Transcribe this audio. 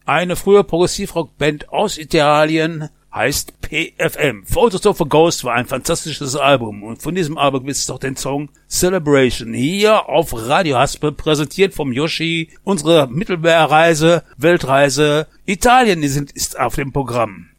Eine frühe Progressivrock-Band aus Italien heißt PFM. Photos of a Ghost war ein fantastisches Album und von diesem Album gibt es doch den Song Celebration. Hier auf Radio Haspel, präsentiert vom Yoshi. Unsere Mittelmeerreise, Weltreise, Italien ist auf dem Programm.